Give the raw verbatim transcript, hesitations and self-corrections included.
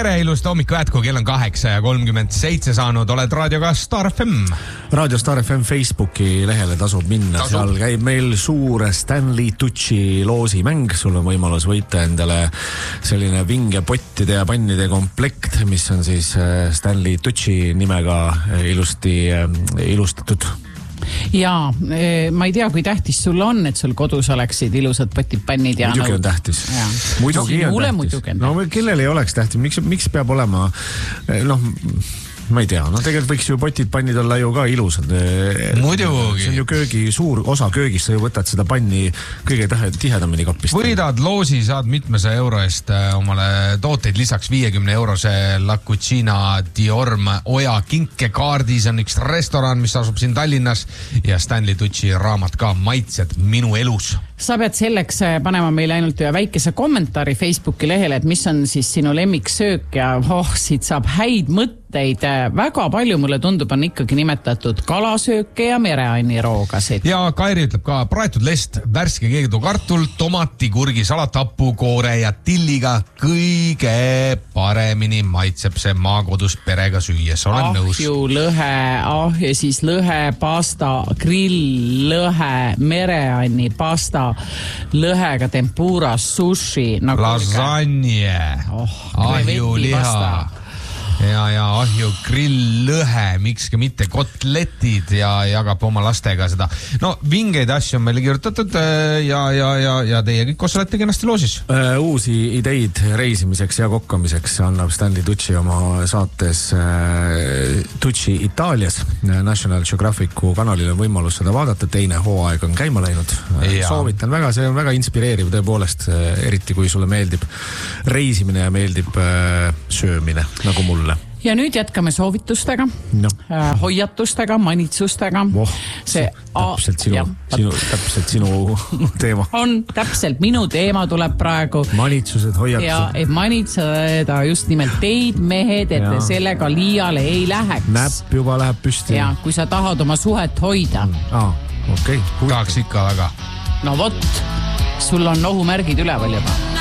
tere, ilusti hommiku jätku, kell on kaheksa ja kolmkümmend seitse saanud, oled raadioga Star F M. Raadio Star F M Facebooki lehele tasub minna, tasub. Seal käib meil suur Stanley Tucci loosimäng, sul on võimalus võita endale selline vinge pottide ja pannide komplekt, mis on siis Stanley Tucci nimega ilusti ilustatud. Jaa, ma ei tea, kui tähtis sul on, et sul kodus oleksid ilusad potid-pannid ja muidugi on tähtis. Muidugi no, on tähtis. No kellel ei oleks tähtis, miks, miks peab olema, noh, ma ei tea, no tegelikult võiks ju potid-pannid olla ju ka ilusad. Muidugi. See on ju köögi, suur osa köögist, sa ju võtad seda panni kõige tihedamini kapist. Võidad loosi, saad mitmese euro eest omale tooteid, lisaks viiekümne eurose La Cucina Diorm Oja kinkekaardis on üks restoran, mis asub siin Tallinnas ja Stanley Tucci raamat ka Maitsed minu elus. Sa pead selleks panema meile ainult ühe väikese kommentaari Facebooki lehele, et mis on siis sinu lemmiksöök ja oh, siit saab häid mõtteid. Väga palju mulle tundub on ikkagi nimetatud kalasööke ja mereanniroogasid. Ja Kairi ütleb ka praetud lest, värske keedukartul, tomati, kurgi, salat, hapu, koore ja tilliga kõige paremini maitseb see maakodus perega süües. Olen ah, nõus. Ahju, lõhe, ah, ja siis lõhe, pasta, grill, lõhe, mereanni, pasta, lõhega tempura, sushi nagu lasagne, oh, ahju liha ja, ja ahju grill, lõhe, mikski mitte kotletid ja jagab oma lastega seda. No vingeid asju on meile kirjutatud ja, ja, ja, ja teie kõik osalete kenasti loosis. Uusi ideid reisimiseks ja kokkamiseks annab Stanley Tucci oma saates Tucci Itaalias. National Geographicu kanalil on võimalus seda vaadata, teine hooaeg on käima läinud. Ja. Soovitan väga, see on väga inspireeriv tõepoolest, eriti kui sulle meeldib reisimine ja meeldib söömine, nagu mulle. Ja nüüd jätkame soovitustega, no. äh, hoiatustega, manitsustega. Oh, see, täpselt, sinu, sinu, täpselt sinu teema. On täpselt, minu teema tuleb praegu. Manitsused, hoiatused. Ja et manitseda just nimelt teid, mehed, et ja. Sellega liiale ei läheks. Näpp juba läheb püsti. Ja kui sa tahad oma suhet hoida. Ah, okei. Okay. Tahaks ikka väga. No vot, sul on ohumärgid üleval juba.